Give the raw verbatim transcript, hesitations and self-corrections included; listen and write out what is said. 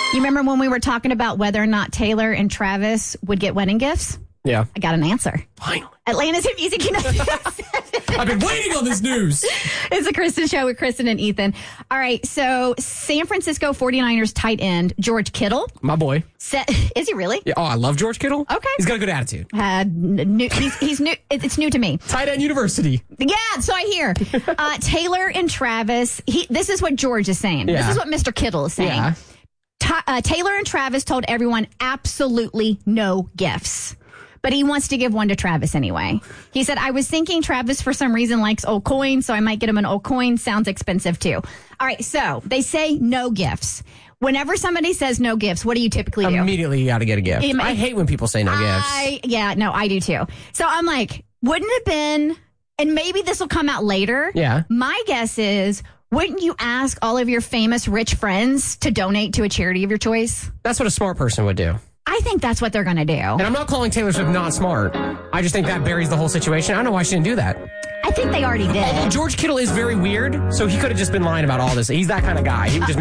You remember when we were talking about whether or not Taylor and Travis would get wedding gifts? Yeah. I got an answer. Finally. Atlanta's Hit Music. You know, I've been waiting on this news. It's a Kristen show with Kristen and Ethan. All right, so San Francisco forty-niners tight end George Kittle. My boy. Set, is he really? Yeah, oh, I love George Kittle. Okay. He's got a good attitude. Uh, new, he's, he's new. It's new to me. Tight end university. Yeah, so I hear. Uh, Taylor and Travis. He, this is what George is saying. Yeah. This is what Mister Kittle is saying. Yeah. Ta- uh, Taylor and Travis told everyone absolutely no gifts. But he wants to give one to Travis anyway. He said, I was thinking Travis for some reason likes old coins, so I might get him an old coin. Sounds expensive too. All right, so they say no gifts. Whenever somebody says no gifts, what do you typically do? Immediately you got to get a gift. Im- I hate when people say no I, gifts. Yeah, no, I do too. So I'm like, wouldn't it have been, and maybe this will come out later. Yeah. My guess is, wouldn't you ask all of your famous rich friends to donate to a charity of your choice? That's what a smart person would do. I think that's what they're going to do. And I'm not calling Taylor Swift not smart. I just think that buries the whole situation. I don't know why she didn't do that. I think they already did. Although George Kittle is very weird, so he could have just been lying about all this. He's that kind of guy. He would just